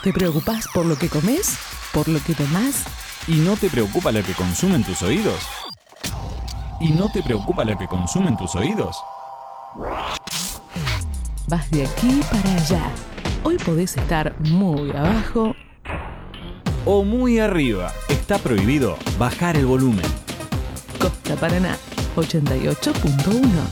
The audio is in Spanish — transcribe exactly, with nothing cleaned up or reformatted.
¿Te preocupás por lo que comes? ¿Por lo que tomás? ¿Y no te preocupa lo que consumen tus oídos? ¿Y no te preocupa lo que consumen tus oídos? Vas de aquí para allá. Hoy podés estar muy abajo o muy arriba. Está prohibido bajar el volumen. Costa Paraná, ochenta y ocho punto uno.